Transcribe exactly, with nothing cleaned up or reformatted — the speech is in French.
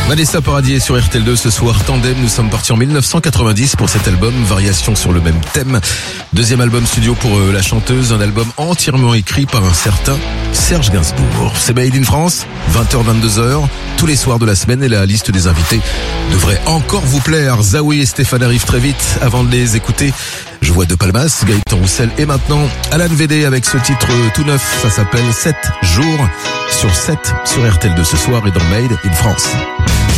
Vanessa Paradis sur R T L deux ce soir, Tandem. Nous sommes partis en mille neuf cent quatre-vingt-dix pour cet album, variation sur le même thème. Deuxième album studio pour euh, la chanteuse, un album entièrement écrit par un certain Serge Gainsbourg. C'est Made in France, vingt heures vingt-deux heures, tous les soirs de la semaine, et la liste des invités devrait encore vous plaire. Zawi et Stéphane arrivent très vite. Avant de les écouter, je vois De Palmas, Gaëtan Roussel et maintenant Alan Védé avec ce titre tout neuf. Ça s'appelle sept jours sur sept sur R T L deux ce soir et dans Made in France.